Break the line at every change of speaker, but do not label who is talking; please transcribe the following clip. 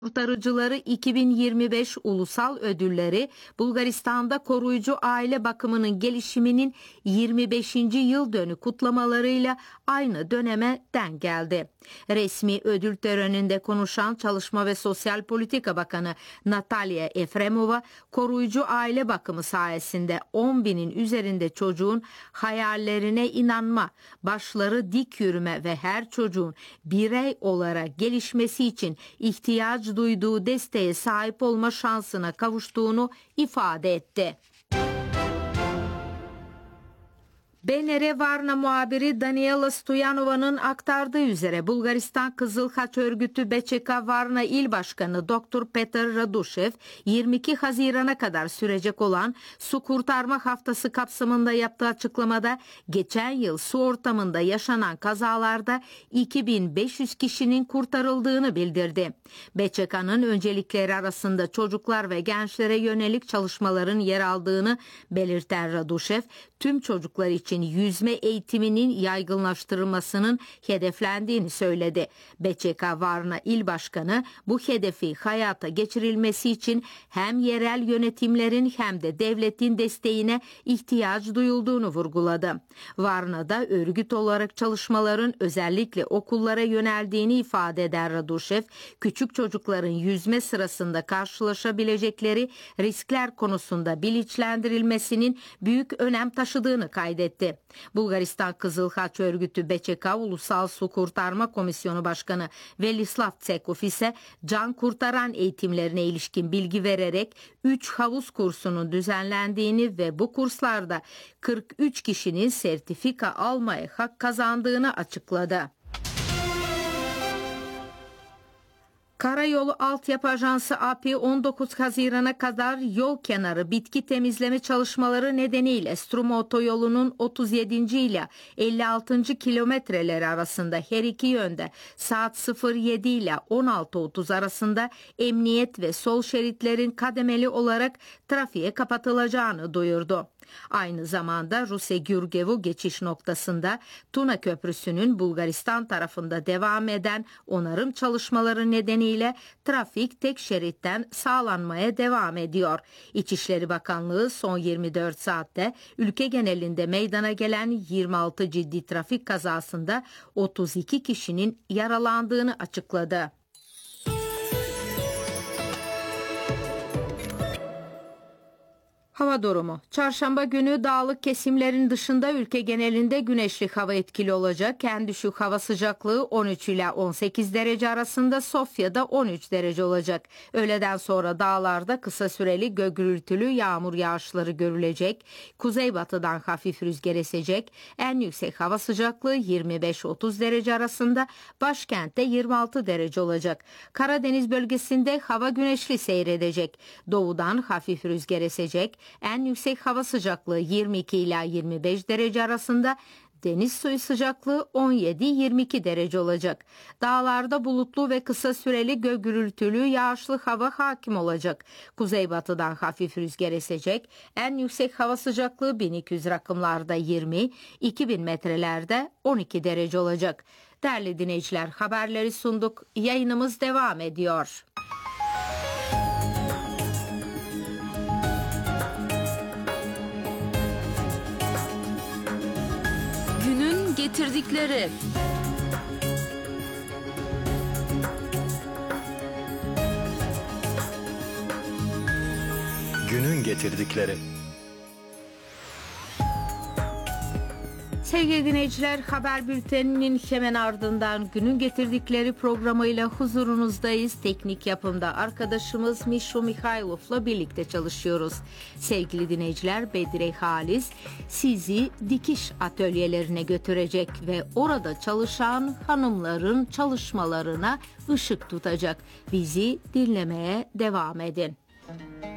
Kurtarıcıları 2025 Ulusal Ödülleri Bulgaristan'da koruyucu aile bakımının gelişiminin 25. yıl dönümü kutlamalarıyla aynı döneme denk geldi. Resmi ödül töreninde konuşan Çalışma ve Sosyal Politika Bakanı Natalya Efremova, koruyucu aile bakımı sayesinde 10 binin üzerinde çocuğun hayallerine inanma, başları dik yürüme ve her çocuğun birey olarak gelişmesi için ihtiyaç duyduğu desteğe sahip olma şansına kavuştuğunu ifade etti. BNR Varna muhabiri Daniela Stoyanova'nın aktardığı üzere Bulgaristan Kızıl Haç Örgütü BÇK Varna İl Başkanı Dr. Petar Radushev 22 Haziran'a kadar sürecek olan su kurtarma haftası kapsamında yaptığı açıklamada geçen yıl su ortamında yaşanan kazalarda 2500 kişinin kurtarıldığını bildirdi. BÇK'nın öncelikleri arasında çocuklar ve gençlere yönelik çalışmaların yer aldığını belirten Radushev, tüm çocuklar için yüzme eğitiminin yaygınlaştırılmasının hedeflendiğini söyledi. BÇK Varna İl Başkanı bu hedefi hayata geçirilmesi için hem yerel yönetimlerin hem de devletin desteğine ihtiyaç duyulduğunu vurguladı. Varna'da örgüt olarak çalışmaların özellikle okullara yöneldiğini ifade eden Radushev, küçük çocukların yüzme sırasında karşılaşabilecekleri riskler konusunda bilinçlendirilmesinin büyük önem taşıdığını kaydetti. Bulgaristan Kızıl Haç Örgütü BÇK Ulusal Su Kurtarma Komisyonu Başkanı Velislav Tsekov ise can kurtaran eğitimlerine ilişkin bilgi vererek 3 havuz kursunun düzenlendiğini ve bu kurslarda 43 kişinin sertifika almaya hak kazandığını açıkladı. Karayolu Altyapı Ajansı API 19 Haziran'a kadar yol kenarı bitki temizleme çalışmaları nedeniyle Struma Otoyolu'nun 37. ile 56. kilometreleri arasında her iki yönde saat 07 ile 16.30 arasında emniyet ve sol şeritlerin kademeli olarak trafiğe kapatılacağını duyurdu. Aynı zamanda Ruse-Gürgevu geçiş noktasında Tuna Köprüsü'nün Bulgaristan tarafında devam eden onarım çalışmaları nedeniyle trafik tek şeritten sağlanmaya devam ediyor. İçişleri Bakanlığı son 24 saatte ülke genelinde meydana gelen 26 ciddi trafik kazasında 32 kişinin yaralandığını açıkladı. Hava durumu. Çarşamba günü dağlık kesimlerin dışında ülke genelinde güneşli hava etkili olacak. En düşük hava sıcaklığı 13 ile 18 derece arasında, Sofya'da 13 derece olacak. Öğleden sonra dağlarda kısa süreli gök gürültülü yağmur yağışları görülecek. Kuzeybatıdan hafif rüzgar esecek. En yüksek hava sıcaklığı 25-30 derece arasında, başkentte 26 derece olacak. Karadeniz bölgesinde hava güneşli seyredecek. Doğudan hafif rüzgar esecek. En yüksek hava sıcaklığı 22 ila 25 derece arasında, deniz suyu sıcaklığı 17-22 derece olacak. Dağlarda bulutlu ve kısa süreli gök gürültülü yağışlı hava hakim olacak. Kuzeybatıdan hafif rüzgar esecek. En yüksek hava sıcaklığı 1200 rakımlarda 20, 2000 metrelerde 12 derece olacak. Değerli dinleyiciler, haberleri sunduk. Yayınımız devam ediyor. Getirdikleri.
Günün getirdikleri.
Sevgili dinleyiciler, haber bülteninin hemen ardından günün getirdikleri programıyla huzurunuzdayız. Teknik yapımda arkadaşımız Mişo Mihailov'la birlikte çalışıyoruz. Sevgili dinleyiciler, Bedire Halis sizi dikiş atölyelerine götürecek ve orada çalışan hanımların çalışmalarına ışık tutacak. Bizi dinlemeye devam edin.